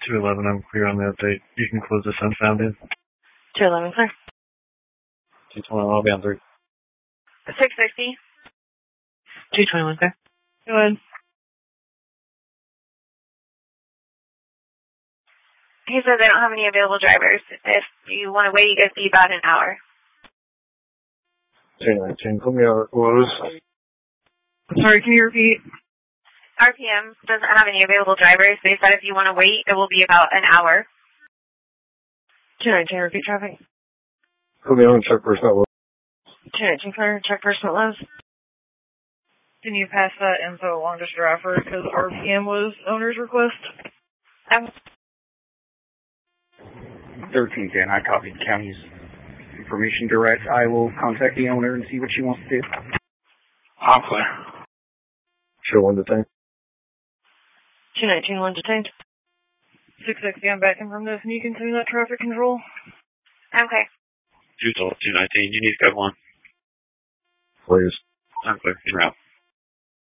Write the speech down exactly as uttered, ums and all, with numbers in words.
two eleven, I'm clear on the update. You can close this unfound in. two eleven, sir. two twenty-one, I'll be on three. six sixty. two twenty-one, sir. Go ahead. He said they don't have any available drivers. If you want to wait, it'd be about an hour. two nineteen, put me on close. Sorry, can you repeat? R P M doesn't have any available drivers. They said if you want to wait, it will be about an hour. two nineteen, repeat traffic. Put me on check personnel. two nineteen, clear, check personnel lows. Can you pass that info along to Stratford because R P M was owner's request? Um, thirteen ten, I copied county's information direct. I will contact the owner and see what she wants to do. I'm clear. Show one detained. two nineteen, one detained. six sixty, I'm backing from this, and you can send that traffic control. Okay. two nineteen, you need code one. Please. I'm clear. En route.